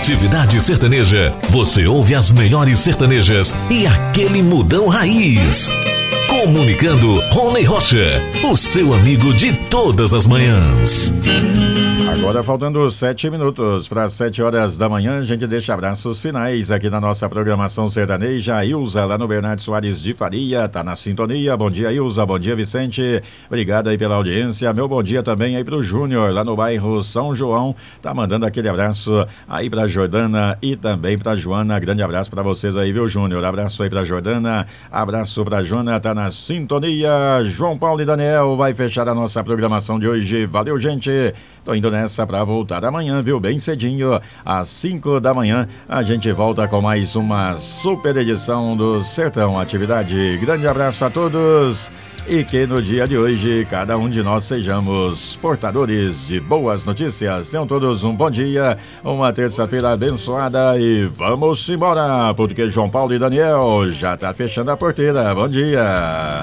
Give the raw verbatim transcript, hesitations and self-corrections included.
Atividade Sertaneja. Você ouve as melhores sertanejas e aquele mudão raiz. Comunicando Rony Rocha, o seu amigo de todas as manhãs. Agora faltando sete minutos para sete horas da manhã, a gente deixa abraços finais aqui na nossa programação sertaneja. A Ilza, lá no Bernardo Soares de Faria, tá na sintonia. Bom dia, Ilza. Bom dia, Vicente. Obrigado aí pela audiência. Meu bom dia também aí pro Júnior, lá no bairro São João. Tá mandando aquele abraço aí pra Jordana e também pra Joana. Grande abraço pra vocês aí, viu, Júnior? Abraço aí pra Jordana, abraço pra Joana, tá na sintonia. João Paulo e Daniel vai fechar a nossa programação de hoje. Valeu, gente. Tô indo nessa pra voltar amanhã, viu? Bem cedinho, às cinco da manhã, a gente volta com mais uma super edição do Sertão Atividade. Grande abraço a todos e que no dia de hoje cada um de nós sejamos portadores de boas notícias. Tenham todos um bom dia, uma terça-feira abençoada e vamos embora, porque João Paulo e Daniel já tá fechando a porteira. Bom dia.